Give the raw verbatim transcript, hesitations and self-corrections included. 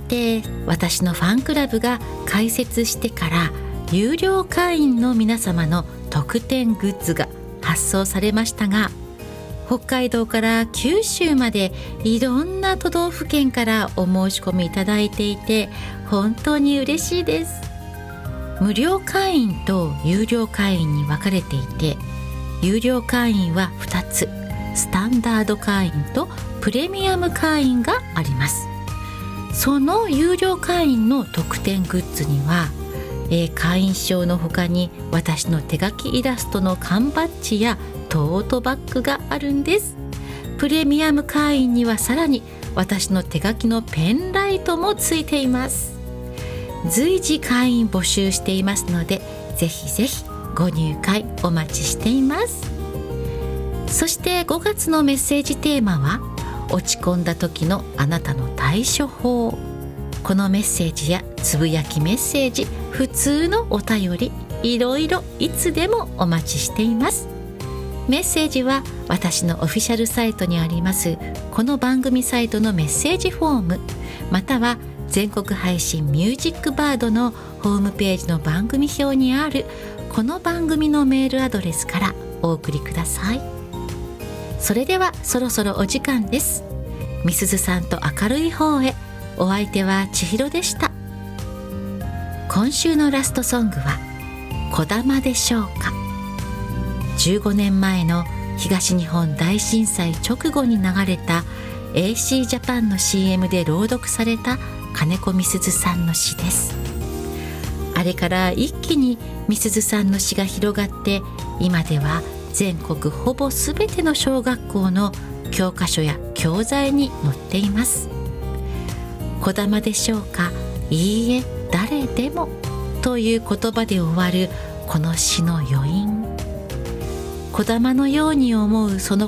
て私のファンクラブが開設してから有料会員の皆様の特典グッズが発送されましたが、北海道から九州までいろんな都道府県からお申し込みいただいていて本当に嬉しいです。無料会員と有料会員に分かれていて、有料会員はふたつ、スタンダード会員とプレミアム会員があります。その有料会員の特典グッズには、えー、会員証の他に私の手書きイラストの缶バッジやトートバッグがあるんです。プレミアム会員にはさらに私の手書きのペンライトもついています。随時会員募集していますので、ぜひぜひご入会お待ちしています。そしてごがつのメッセージテーマは、落ち込んだ時のあなたの対処法。このメッセージやつぶやきメッセージ、普通のお便り、いろいろいつでもお待ちしています。メッセージは私のオフィシャルサイトにありますこの番組サイトのメッセージフォーム、または全国配信ミュージックバードのホームページの番組表にあるこの番組のメールアドレスからお送りください。それではそろそろお時間です。みすずさんと明るい方へ。お相手は千尋でした。今週のラストソングはこだまでしょうか。じゅうごねんまえの東日本大震災直後に流れた エーシー ジャパンの シーエム で朗読された金子みすずさんの詩です。あれから一気にみすずさんの詩が広がって、今では全国ほぼすべての小学校の教科書や教材に載っています。こだまでしょうか、いいえ誰でもという言葉で終わるこの詩の余韻。こだまのように思うその